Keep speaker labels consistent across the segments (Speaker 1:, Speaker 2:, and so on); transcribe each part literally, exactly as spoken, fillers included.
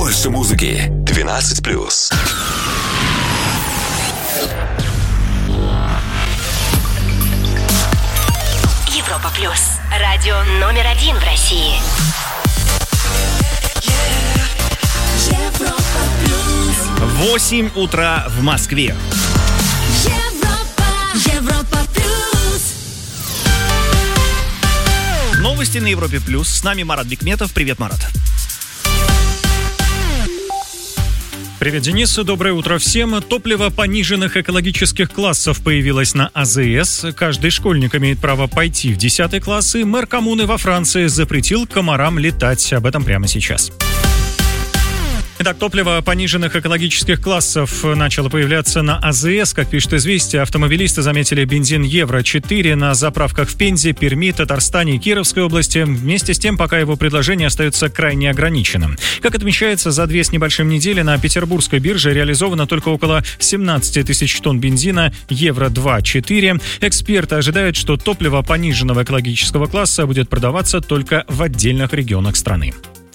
Speaker 1: Больше музыки. двенадцать плюс.
Speaker 2: Европа плюс. Радио номер один в России.
Speaker 3: Европа плюс.
Speaker 4: восемь утра в Москве.
Speaker 3: Европа, Европа плюс.
Speaker 4: Новости на Европе плюс. С нами Марат Бикметов. Привет, Марат.
Speaker 5: Привет, Денис. Доброе утро всем. Топливо пониженных экологических классов появилось на АЗС. Каждый школьник имеет право пойти в десятый класс, и мэр коммуны во Франции запретил комарам летать. Об этом прямо сейчас. Итак, топливо пониженных экологических классов начало появляться на АЗС. Как пишет «Известия», автомобилисты заметили бензин евро четыре на заправках в Пензе, Перми, Татарстане и Кировской области. Вместе с тем, пока его предложение остается крайне ограниченным. Как отмечается, за две с небольшим недели на петербургской бирже реализовано только около семнадцать тысяч тонн бензина евро два четыре. Эксперты ожидают, что топливо пониженного экологического класса будет продаваться только в отдельных регионах страны.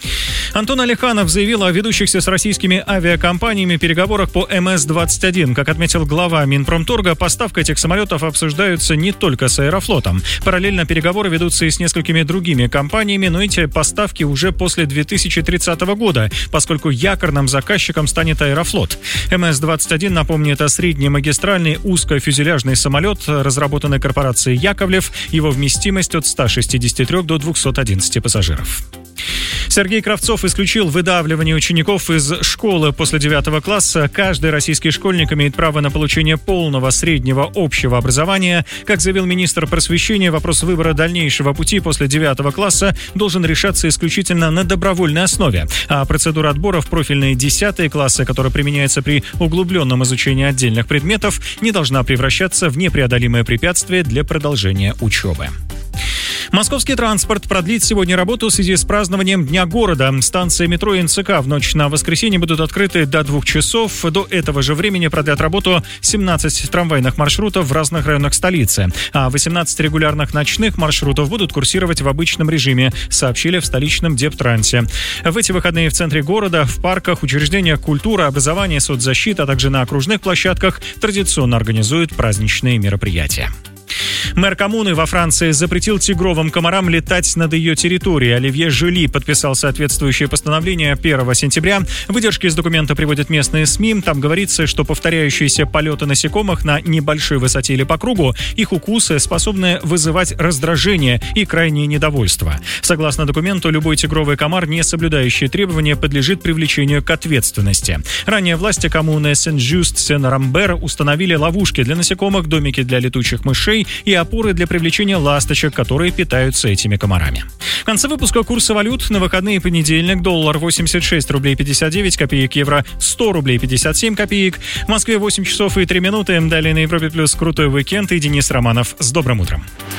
Speaker 5: Антон Алиханов заявил о ведущихся с российскими авиакомпаниями переговорах по эм эс двадцать один. Как отметил глава Минпромторга, поставка этих самолетов обсуждаются не только с Аэрофлотом. Параллельно переговоры ведутся и с несколькими другими компаниями, но эти поставки уже после две тысячи тридцатого года, поскольку якорным заказчиком станет Аэрофлот. эм эс двадцать один, напомню, это среднемагистральный узкофюзеляжный самолет, разработанный корпорацией Яковлев. Его вместимость от ста шестидесяти трёх до двухсот одиннадцати пассажиров. Сергей Кравцов исключил выдавливание учеников из школы после девятого класса. Каждый российский школьник имеет право на получение полного среднего общего образования. Как заявил министр просвещения, вопрос выбора дальнейшего пути после девятого класса должен решаться исключительно на добровольной основе. А процедура отбора в профильные десятые классы, которая применяется при углубленном изучении отдельных предметов, не должна превращаться в непреодолимое препятствие для продолжения учебы. Московский транспорт продлит сегодня работу в связи с празднованием Дня города. Станции метро и эн цэ ка в ночь на воскресенье будут открыты до двух часов. До этого же времени продлят работу семнадцать трамвайных маршрутов в разных районах столицы. А восемнадцать регулярных ночных маршрутов будут курсировать в обычном режиме, сообщили в столичном Дептрансе. В эти выходные в центре города, в парках, учреждениях культуры, образования, соцзащиты, а также на окружных площадках традиционно организуют праздничные мероприятия. Мэр коммуны во Франции запретил тигровым комарам летать над ее территорией. Оливье Жюли подписал соответствующее постановление первого сентября. Выдержки из документа приводят местные СМИ. Там говорится, что повторяющиеся полеты насекомых на небольшой высоте или по кругу, их укусы способны вызывать раздражение и крайнее недовольство. Согласно документу, любой тигровый комар, не соблюдающий требования, подлежит привлечению к ответственности. Ранее власти коммуны Сен-Жюст-Сен-Рамбер установили ловушки для насекомых, домики для летучих мышей и опоры для привлечения ласточек, которые питаются этими комарами. В конце выпуска курсы валют. На выходные: понедельник доллар восемьдесят шесть рублей пятьдесят девять копеек, евро сто рублей пятьдесят семь копеек. В Москве восемь часов и три минуты. Далее на Европе плюс крутой уикенд и Денис Романов. С добрым утром.